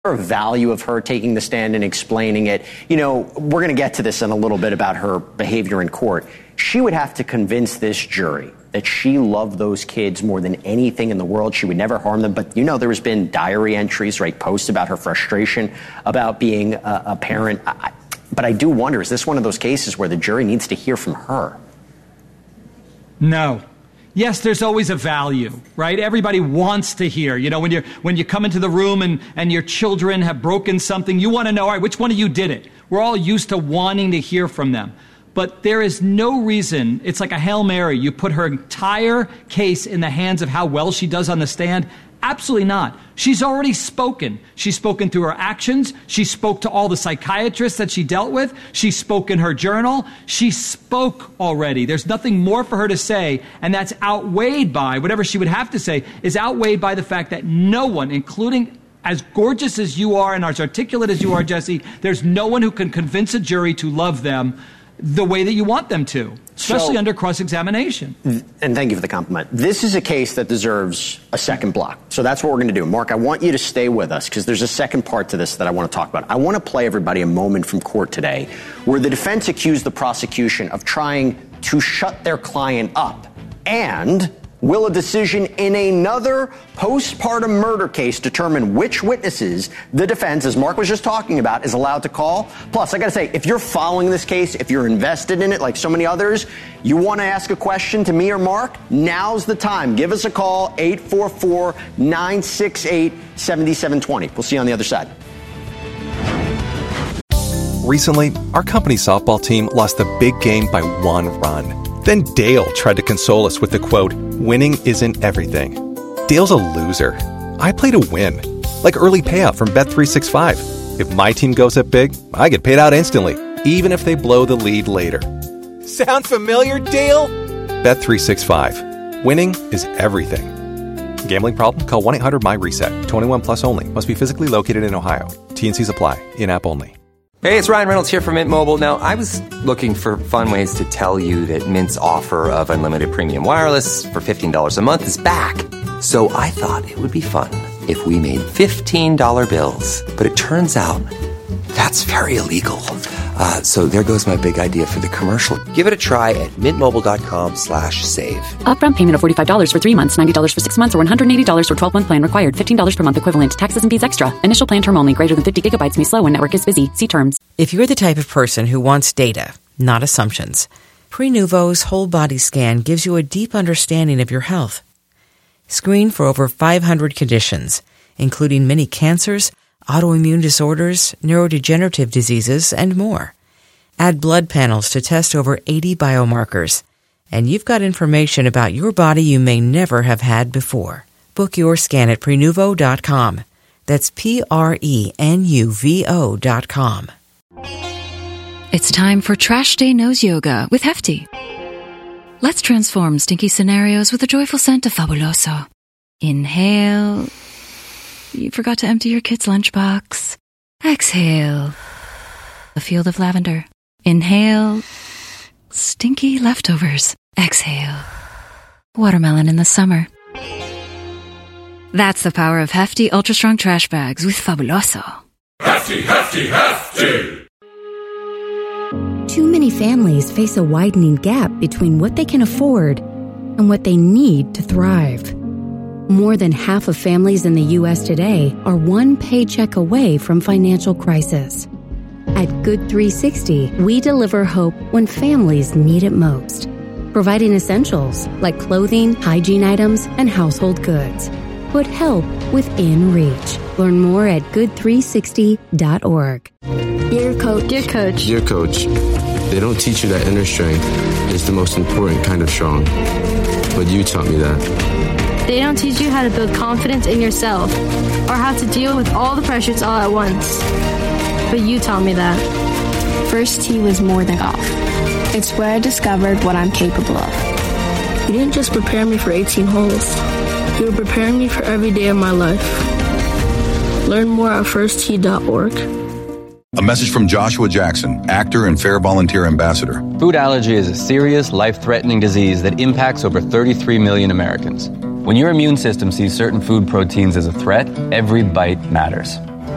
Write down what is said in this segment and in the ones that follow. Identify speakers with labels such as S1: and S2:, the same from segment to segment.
S1: value of her taking the stand and explaining it? You know, we're going to get to this in a little bit about her behavior in court. She would have to convince this jury that she loved those kids more than anything in the world. She would never harm them. But, you know, there's been diary entries, right, posts about her frustration about being a parent. But I do wonder, is this one of those cases where the jury needs to hear from her?
S2: No. Yes, there's always a value, right? Everybody wants to hear. You know, when you come into the room and your children have broken something, you want to know, all right, which one of you did it? We're all used to wanting to hear from them. But there is no reason, it's like a Hail Mary. You put her entire case in the hands of how well she does on the stand. Absolutely not. She's already spoken. She's spoken through her actions. She spoke to all the psychiatrists that she dealt with. She spoke in her journal. She spoke already. There's nothing more for her to say, and that's outweighed by, whatever she would have to say, is outweighed by the fact that no one, including as gorgeous as you are and as articulate as you are, Jesse, there's no one who can convince a jury to love them the way that you want them to, especially under cross-examination.
S1: And thank you for the compliment. This is a case that deserves a second block. So that's what we're going to do. Mark, I want you to stay with us because there's a second part to this that I want to talk about. I want to play everybody a moment from court today where the defense accused the prosecution of trying to shut their client up. And will a decision in another postpartum murder case determine which witnesses the defense, as Mark was just talking about, is allowed to call? Plus, I got to say, if you're following this case, if you're invested in it like so many others, you want to ask a question to me or Mark, now's the time. Give us a call, 844-968-7720. We'll see you on the other side.
S3: Recently, our company softball team lost the big game by 1 run. Then Dale tried to console us with the quote, "Winning isn't everything." Dale's a loser. I play to win, like early payout from Bet365. If my team goes up big, I get paid out instantly, even if they blow the lead later. Sound familiar, Dale? Bet365. Winning is everything. Gambling problem? Call 1-800-MY-RESET. 21 plus only. Must be physically located in Ohio. T&Cs apply. In-app only.
S4: Hey, it's Ryan Reynolds here from Mint Mobile. Now, I was looking for fun ways to tell you that Mint's offer of unlimited premium wireless for $15 a month is back. So I thought it would be fun if we made $15 bills. But it turns out that's very illegal. So there goes my big idea for the commercial. Give it a try at mintmobile.com/save.
S5: Upfront payment of $45 for 3 months, $90 for 6 months, or $180 for 12-month plan required. $15 per month equivalent. Taxes and fees extra. Initial plan term only. Greater than 50 gigabytes may slow when network is busy. See terms.
S6: If you're the type of person who wants data, not assumptions, Prenuvo's whole body scan gives you a deep understanding of your health. Screen for over 500 conditions, including many cancers, autoimmune disorders, neurodegenerative diseases, and more. Add blood panels to test over 80 biomarkers. And you've got information about your body you may never have had before. Book your scan at Prenuvo.com. That's Prenuvo.com.
S7: It's time for Trash Day Nose Yoga with Hefty. Let's transform stinky scenarios with a joyful scent of Fabuloso. Inhale. You forgot to empty your kid's lunchbox. Exhale. A field of lavender. Inhale. Stinky leftovers. Exhale. Watermelon in the summer. That's the power of Hefty Ultra Strong Trash Bags with Fabuloso.
S8: Hefty, Hefty, Hefty!
S9: Too many families face a widening gap between what they can afford and what they need to thrive. More than half of families in the U.S. today are one paycheck away from financial crisis. At Good 360, we deliver hope when families need it most, providing essentials like clothing, hygiene items, and household goods. Put help within reach. Learn more at good360.org.
S10: Dear Coach. Dear Coach.
S11: Dear Coach, they don't teach you that inner strength is the most important kind of strong. But you taught me that.
S10: They don't teach you how to build confidence in yourself or how to deal with all the pressures all at once. But you taught me that.
S12: First tee was more than golf. It's where I discovered what I'm capable of.
S13: You didn't just prepare me for 18 holes. You were preparing me for every day of my life. Learn more at firsttee.org.
S14: A message from Joshua Jackson, actor and Fair Volunteer Ambassador.
S15: Food allergy is a serious, life-threatening disease that impacts over 33 million Americans. When your immune system sees certain food proteins as a threat, every bite matters. But here's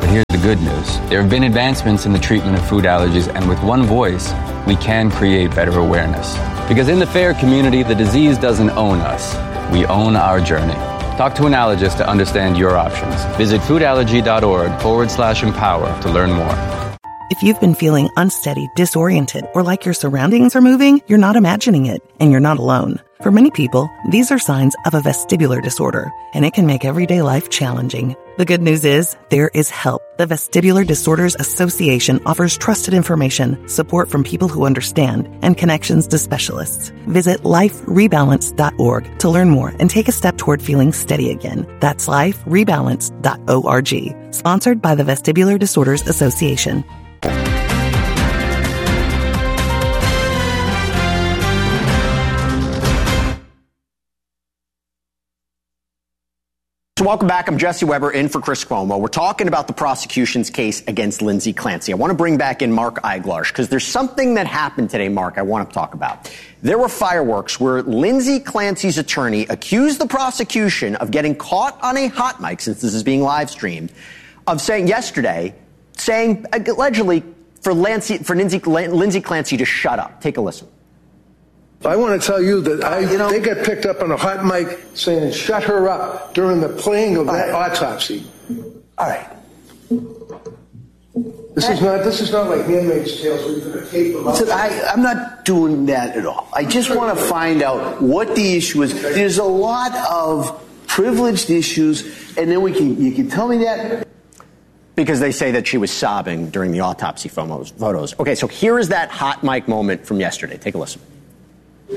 S15: good news. There have been advancements in the treatment of food allergies, and with one voice, we can create better awareness. Because in the FAIR community, the disease doesn't own us. We own our journey. Talk to an allergist to understand your options. Visit foodallergy.org/empower to learn more.
S16: If you've been feeling unsteady, disoriented, or like your surroundings are moving, you're not imagining it, and you're not alone. For many people, these are signs of a vestibular disorder, and it can make everyday life challenging. The good news is, there is help. The Vestibular Disorders Association offers trusted information, support from people who understand, and connections to specialists. Visit liferebalance.org to learn more and take a step toward feeling steady again. That's liferebalance.org. Sponsored by the Vestibular Disorders Association.
S1: So welcome back. I'm Jesse Weber in for Chris Cuomo. We're talking about the prosecution's case against Lindsay Clancy. I want to bring back in Mark Eiglarsh because there's something that happened today, Mark, I want to talk about. There were fireworks where Lindsay Clancy's attorney accused the prosecution of getting caught on a hot mic, since this is being live streamed, of saying allegedly for Lindsay Clancy to shut up. Take a listen.
S17: I want to tell you that they got picked up on a hot mic saying shut her up during the playing of that autopsy.
S18: All right.
S17: This is not like Handmaid's Tales where you're going to tape them up.
S18: I'm not doing that at all. I just want to find out what the issue is. There's a lot of privileged issues, and then you can tell me that.
S1: Because they say that she was sobbing during the autopsy photos. Okay, so here is that hot mic moment from yesterday. Take a listen.